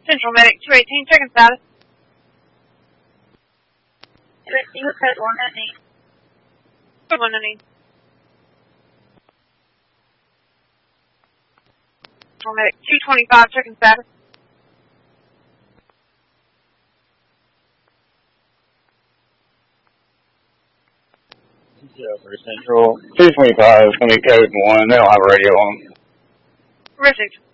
Central Medic 218, checking status. You code 198. Code 198. Central Medic 225, checking status. For Central 225, it's going to be code 1. They don't have a radio on. Terrific.